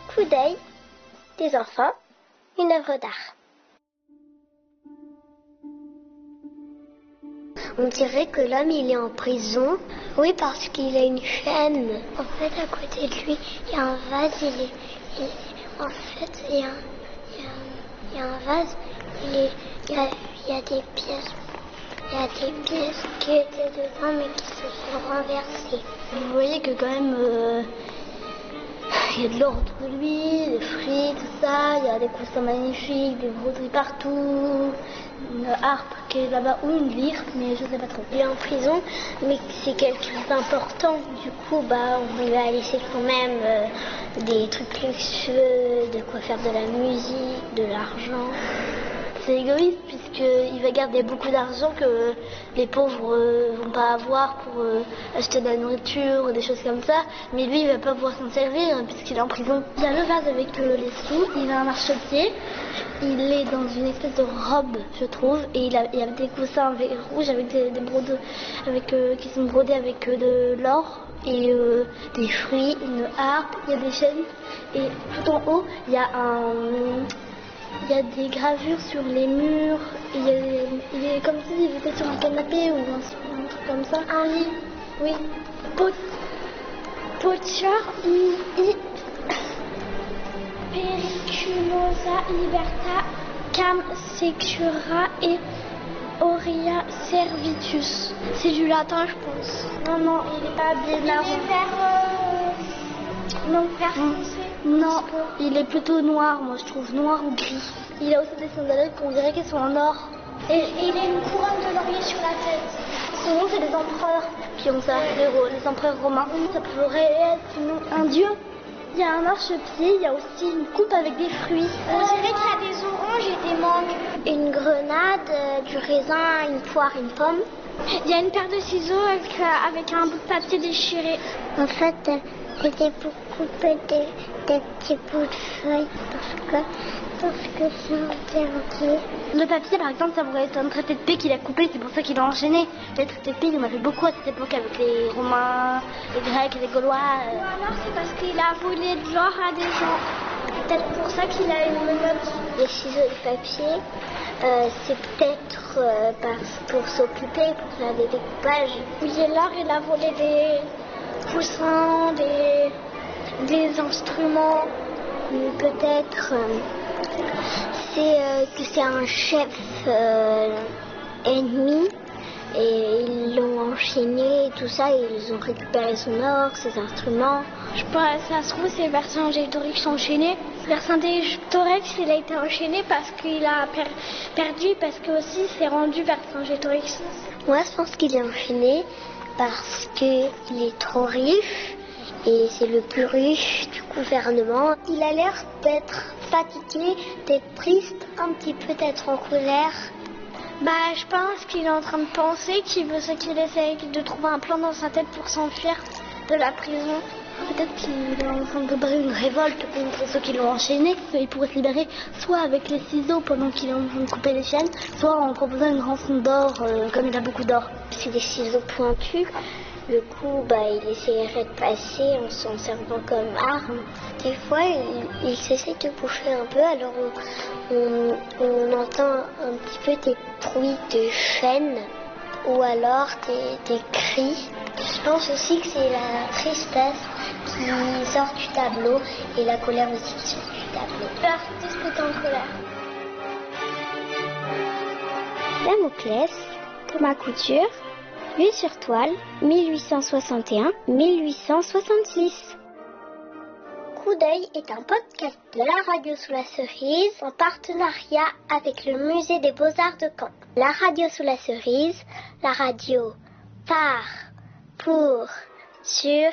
Coup d'œil des enfants, une œuvre d'art. On dirait que l'homme il est en prison. Oui, parce qu'il a une chaîne. En fait, à côté de lui, il y a un vase. En fait, il y a un vase. Il y a des pièces. Il y a des pièces qui étaient dedans, mais qui se sont renversées. Vous voyez que quand même, il y a de l'or autour de lui, des fruits, tout ça. Il y a des coussins magnifiques, des broderies partout. Une harpe qui est là-bas ou une lyre, mais je sais pas trop. Il est en prison, mais c'est quelqu'un d'important. Du coup, on lui a laissé quand même des trucs luxueux, de quoi faire de la musique, de l'argent. C'est égoïste puisqu'il va garder beaucoup d'argent que les pauvres vont pas avoir pour acheter de la nourriture ou des choses comme ça. Mais lui, il va pas pouvoir s'en servir puisqu'il est en prison. Il y a le vase avec les sous, il a un marchepied. Il est dans une espèce de robe, je trouve, et il y a des coussins rouges avec des brodeaux, qui sont brodés avec de l'or et des fruits, une harpe, il y a des chaînes. Et tout en haut, il y a des gravures sur les murs. Il est comme s'il était sur un canapé ou un truc comme ça. Un lit, oui. Potior periculosa liberta cam secura et aurea servitus. C'est du latin, je pense. Non, il est pas bien marron. Il est vert foncé. Non, il est plutôt noir, moi je trouve, noir ou gris. Il a aussi des sandalettes qu'on dirait qu'elles sont en or. Et il a une couronne de laurier sur la tête. Souvent, c'est les empereurs qui ont ça, les empereurs romains. Ça pourrait être un dieu. Il y a un marchepied, il y a aussi une coupe avec des fruits. On dirait qu'il y a des oranges et des mangues. Une grenade, du raisin, une poire, une pomme. Il y a une paire de ciseaux avec un bout de papier déchiré. En fait, c'était pour couper des petits bouts de feuilles parce que c'est interdit. Le papier, par exemple, ça pourrait être un traité de paix qu'il a coupé, c'est pour ça qu'il a enchaîné. Les traités de paix, il en avait beaucoup à cette époque avec les Romains, les Grecs, les Gaulois. Ou alors c'est parce qu'il a volé de l'or à des gens. Peut-être pour ça qu'il a une menotte. Les ciseaux de papier, c'est peut-être pour s'occuper, pour faire des découpages. Oui, l'or, il a volé des coussins, des instruments. Peut-être que c'est un chef ennemi et ils l'ont enchaîné et tout ça et ils ont récupéré son or, ses instruments. Je pense ça se trouve c'est Vercingétorix enchaîné. Vercingétorix il a été enchaîné parce qu'il a perdu parce que aussi c'est rendu Vercingétorix. Moi je pense qu'il est enchaîné parce qu'il est trop riche. Et c'est le plus riche du gouvernement. Il a l'air d'être fatigué, d'être triste, un petit peu d'être en colère. Je pense qu'il est en train de penser qu'il essaie de trouver un plan dans sa tête pour s'enfuir de la prison. Peut-être qu'il est en train de préparer une révolte contre ceux qui l'ont enchaîné. Il pourrait se libérer soit avec les ciseaux pendant qu'il est en train de couper les chaînes, soit en proposant une rançon d'or, comme il a beaucoup d'or. C'est des ciseaux pointus. Le coup, il essaierait de passer en s'en servant comme arme. Des fois, il s'essaie de bouger un peu, alors on entend un petit peu des bruits de chaînes ou alors des cris. Je pense aussi que c'est la tristesse qui sort du tableau et la colère aussi qui sort du tableau. L'artiste est en colère. Damoclès, Thomas Couture. Lui sur toile, 1861-1866. Coup d'œil est un podcast de la radio sous la cerise en partenariat avec le musée des Beaux-Arts de Caen. La radio sous la cerise, la radio par, pour, sur